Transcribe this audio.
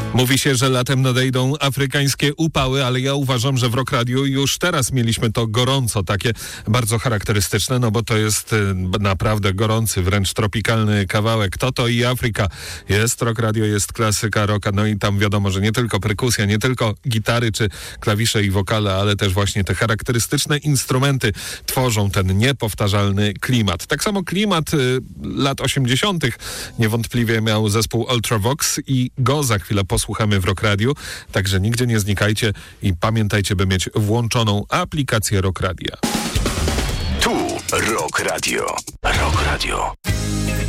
Mówi się, że latem nadejdą afrykańskie upały, ale ja uważam, że w Rock Radio już teraz mieliśmy to gorąco, takie bardzo charakterystyczne, no bo to jest naprawdę gorący, wręcz tropikalny kawałek. To i Afryka. Jest Rock Radio, jest klasyka rocka, no i tam wiadomo, że nie tylko perkusja, nie tylko gitary czy klawisze i wokale, ale też właśnie te charakterystyczne instrumenty tworzą ten niepowtarzalny klimat. Tak samo klimat lat 80. niewątpliwie miał zespół Ultravox i go za chwilę posłuchamy w Rock Radio, także nigdzie nie znikajcie i pamiętajcie, by mieć włączoną aplikację Rock Radia. Tu Rock Radio. Rock Radio.